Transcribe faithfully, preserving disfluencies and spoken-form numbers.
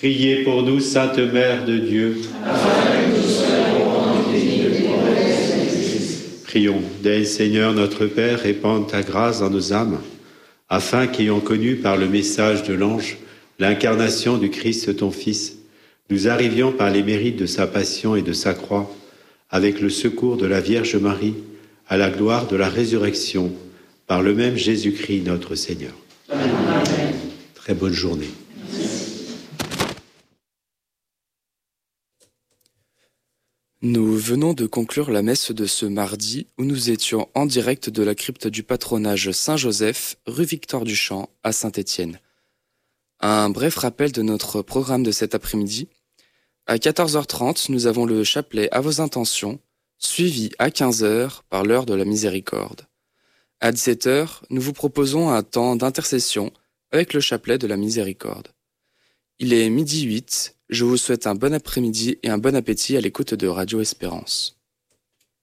Priez pour nous, Sainte Mère de Dieu. Afin que nous soyons remplis de promesses de Christ. Prions. Dès Seigneur notre Père, répande ta grâce dans nos âmes, afin qu'ayant connu par le message de l'ange l'incarnation du Christ ton Fils, nous arrivions par les mérites de sa passion et de sa croix, avec le secours de la Vierge Marie, à la gloire de la résurrection, par le même Jésus-Christ notre Seigneur. Amen. Très bonne journée. Nous venons de conclure la messe de ce mardi où nous étions en direct de la crypte du patronage Saint-Joseph, rue Victor-Duchamp, à Saint-Étienne. Un bref rappel de notre programme de cet après-midi. À quatorze heures trente, nous avons le chapelet à vos intentions, suivi à quinze heures par l'heure de la miséricorde. À dix-sept heures, nous vous proposons un temps d'intercession avec le chapelet de la miséricorde. Il est midi huit. Je vous souhaite un bon après-midi et un bon appétit à l'écoute de Radio Espérance.